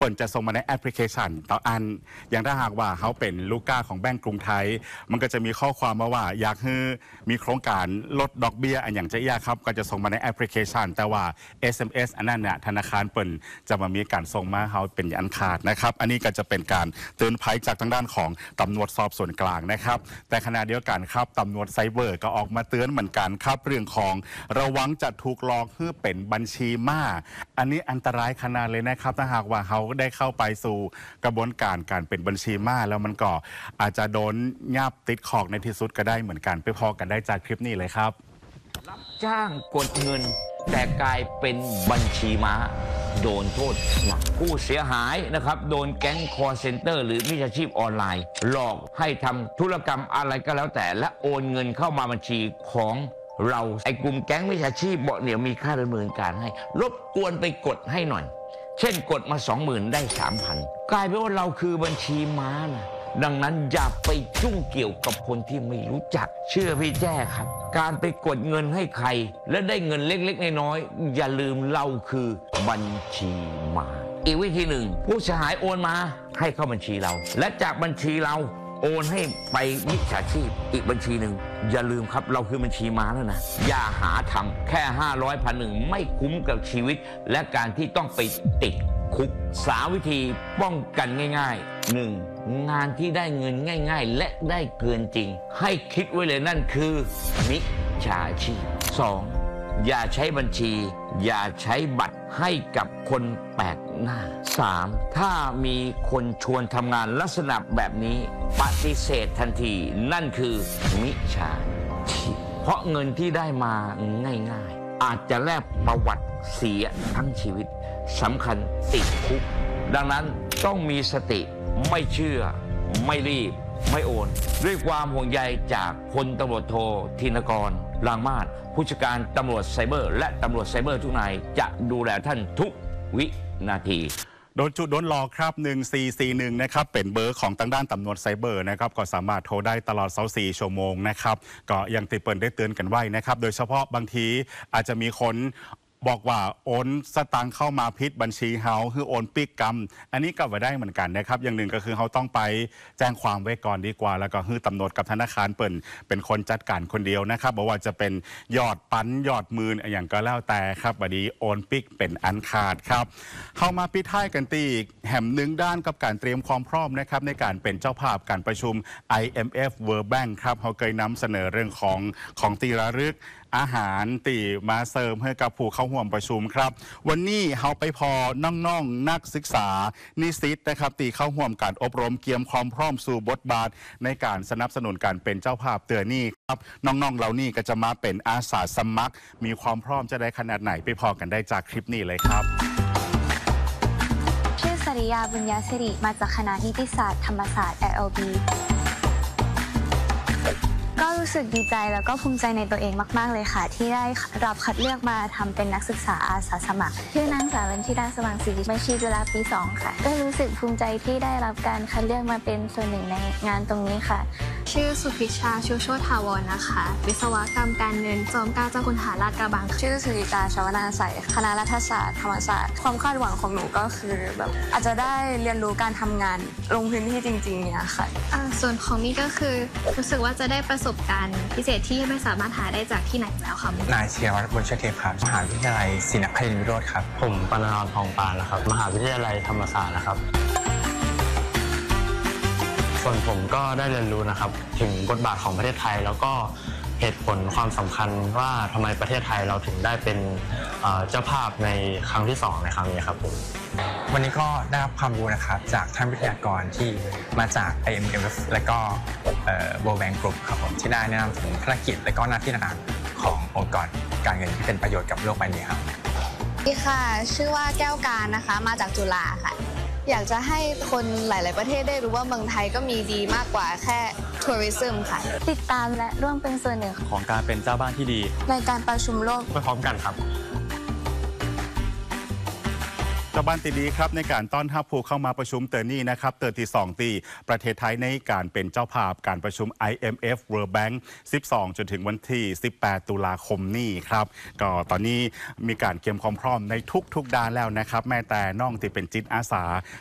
เปิดจะส่งมาในแอปพลิเคชันต่ออันอย่างถ้าหากว่าเขาเป็นลูกค้าของแบงก์กรุงไทยมันก็จะมีข้อความมาว่าอยากให้มีโครงการลดดอกเบี้ยอันอย่างจะยากครับก็จะส่งมาในแอปพลิเคชันแต่ว่า SMS อันนั้นเนี่ยธนาคารเปิดจะมามีการส่งมาเขาเป็นอันขาดนะครับอันนี้ก็จะเป็นการเตือนภัยจากทางด้านของตำรวจสอบสวนกลางนะครับแต่ขณะเดียวกันครับตำรวจไซเบอร์ก็ออกมาเตือนเหมือนกันครับเรื่องของระวังจะถูกหลอกให้เป็นบัญชีม้าอันนี้อันตรายขนาดเลยนะครับถ้าหากว่าเขาได้เข้าไปสู่กระบวนการเป็นบัญชีม้าแล้วมันก็อาจจะโดนยับติดขอกในที่สุดก็ได้เหมือนกันไปพอกันได้จากคลิปนี้เลยครับรับจ้างกดเงินแต่กลายเป็นบัญชีม้าโดนโทษหนักผู้เสียหายนะครับโดนแก๊งคอร์เซ็นเตอร์หรือมิจฉาชีพออนไลน์หลอกให้ทำธุรกรรมอะไรก็แล้วแต่และโอนเงินเข้ามาบัญชีของเราไอ้กลุ่มแก๊งมิจฉาชีพบอกเดี๋ยวมีค่าดำเนินการให้รบกวนไปกดให้หน่อยเช่นกดมา 20,000 ได้ 3,000 กลายเป็นว่าเราคือบัญชีม้านะดังนั้นอย่าไปยุ่งเกี่ยวกับคนที่ไม่รู้จักเชื่อพี่แจ้ครับการไปกดเงินให้ใครและได้เงินเล็กๆน้อยๆอย่าลืมเราคือบัญชีม้าอีกวิธีหนึ่งผู้เสียหายโอนมาให้เข้าบัญชีเราและจากบัญชีเราโอนให้ไปมิจฉาชีพอีกบัญชีหนึ่งอย่าลืมครับเราคือบัญชีม้าแล้วนะอย่าหาทำแค่500 1,000ไม่คุ้มกับชีวิตและการที่ต้องไปติดคุก3 วิธีป้องกันง่ายๆ 1. งานที่ได้เงินง่ายๆและได้เกินจริงให้คิดไว้เลยนั่นคือมิจฉาชีพ 2. อย่าใช้บัญชีอย่าใช้บัตรให้กับคนแปลกหน้า 3. ถ้ามีคนชวนทำงานลักษณะแบบนี้ปฏิเสธทันทีนั่นคือมิจฉาชีพเพราะเงินที่ได้มาง่ายๆอาจจะแลกประวัติเสียทั้งชีวิตสำคัญติดคุกดังนั้นต้องมีสติไม่เชื่อไม่รีบไม่โอนด้วยความห่วงใยจากพลตำรวจโทธินกรลางมาศผู้จัดการตำรวจไซเบอร์และตำรวจไซเบอร์ทุกนายจะดูแลท่านทุกวินาทีโดนจุดโดนหลอกครับ1441นะครับเป็นเบอร์ของทางด้านตำรวจไซเบอร์นะครับก็สามารถโทรได้ตลอด24 ชั่วโมงนะครับก็ยังติดเปิดได้เตือนกันไว้นะครับโดยเฉพาะบางทีอาจจะมีคนบอกว่าโอนสตางค์เข้ามาพิษบัญชีเฮาคือโอนปิกกรรมอันนี้ก็ไว้ได้เหมือนกันนะครับอย่างหนึ่งก็คือเขาต้องไปแจ้งความไว้ก่อนดีกว่าแล้วก็คือตำรวจกับธนาคารเป็นคนจัดการคนเดียวนะครับบอกว่าจะเป็นยอดปันยอดหมื่นอย่างก็แล้วแต่ครับบัดนี้โอนปิกเป็นอันขาดครับเข้ามาปิดท้ายกันตีอีกแห่มหนึ่งด้านกับการเตรียมความพร้อมนะครับในการเป็นเจ้าภาพการประชุม IMF World Bank ครับเขาเคยนำเสนอเรื่องของตีระลึกอาหารตีมาเสริมให้กับผู้เข้าร่วมประชุมครับวันนี้เขาไปพอน้องๆนักศึกษานิสิตนะครับตีเข้าร่วมการอบรมเกียมความพร้อมสู่บทบาทในการสนับสนุนการเป็นเจ้าภาพเตือนนี่ครับน้องๆเหล่านี้ก็จะมาเป็นอาสาสมัครมีความพร้อมจะได้ขนาดไหนไปพอกันได้จากคลิปนี้เลยครับชื่อสริยาบุญญาสิริมาจากคณะนิติศาสตร์ธรรมศาสตร์ LLBก็รู้สึกดีใจแล้วก็ภูมิใจในตัวเองมากๆเลยค่ะที่ได้รับคัดเลือกมาทำเป็นนักศึกษาอาสาสมัครชื่อนางสาวรัญชิดาสว่างศรีบัญชีจุฬาปี 2ค่ะก็รู้สึกภูมิใจที่ได้รับการคัดเลือกมาเป็นส่วนหนึ่งในงานตรงนี้ค่ะชื่อสุพิชาชูโชติถาวรนะคะวิศวกรรมการเงินจอมเกล้าเจ้าคุณทหารลาดกระบังชื่อสุริตาชวนาใสคณะรัฐศาสตร์ธรรมศาสตร์ความคาดหวังของหนูก็คือแบบอาจจะได้เรียนรู้การทำงานลงพื้นที่จริงๆเนี่ยค่ะส่วนของนี่ก็คือรู้สึกว่าจะได้ประสบการณ์พิเศษที่ไม่สามารถหาได้จากที่ไหนแล้วค่ะนายเชียวัฒน์บุญเชษเทพครับมหาวิทยาลัยศรีนครินทรวิโรธครับผมปณรทองปานนะครับมหาวิทยาลัยธรรมศาสตร์นะครับส่วนผมก็ได้เรียนรู้นะครับถึงบทบาทของประเทศไทยแล้วก็เหตุผลความสำคัญว่าทำไมประเทศไทยเราถึงได้เป็นเจ้าภาพในครั้งที่2ในครั้งนี้ครับผมวันนี้ก็ได้รับความรู้นะครับจากท่านวิทยากรที่มาจาก IMF และก็World Bank Group ครับผมที่ได้แนะนำถึงภารกิจและก็หน้าที่ต่างๆขององค์กรการเงินที่เป็นประโยชน์กับโลกใบนี้ครับสวัสดีค่ะชื่อว่าแก้วการนะคะมาจากจุฬาค่ะอยากจะให้คนหลายๆประเทศได้รู้ว่าเมืองไทยก็มีดีมากกว่าแค่ทัวริซึมค่ะติดตามและร่วมเป็นส่วนหนึ่งของการเป็นเจ้าบ้านที่ดีในการประชุมโลกไปพร้อมกันครับชาวบ้านตีดีครับในการต้อนรับผู้เข้ามาประชุมเตอร์นี่นะครับเตอร์ที่2 ตีประเทศไทยในการเป็นเจ้าภาพการประชุม IMF World Bank 12 จนถึงวันที่ 18 ตุลาคมนี้ครับก็ตอนนี้มีการเตรียมความพร้อมในทุกด้านแล้วนะครับแม้แต่น้องที่เป็นจิตอาสา